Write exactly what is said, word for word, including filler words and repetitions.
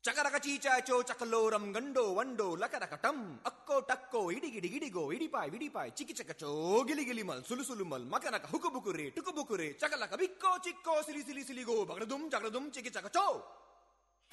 ಚಕರಕ ಚೀಚಾಚೋ ಚಕಲೋರಂ ಗಂಡೋ ವಂಡೋ ಲಕರಕ ಟಂ ಅಕ್ಕೋ ಟಕ್ಕೋ ಇಡಿಗಿಡಿ ಗಿಡಿಗೋ ಇಡಿಪಾಯ್ ವಿಡಿಪಾಯ್ ಚಿಕಿ ಚಕಚೋ ಗಿಲಿ ಗಿಲಿ ಮಲ್ ಸುಲು ಸುಲು ಮಲ್ ಮಕನಕ ಹುಕುಬುಕುರೆ ಟುಕುಬುಕುರೆ ಚಕಲಕ ಬಿಕ್ಕೋ ಚಿಕ್ಕೋ ಸಿಲಿ ಸಿಲಿ ಸಿಲಿಗೋ ಬಗಡದುಂ ಜಗಡದುಂ ಚಿಕಿ ಚಕಚೋ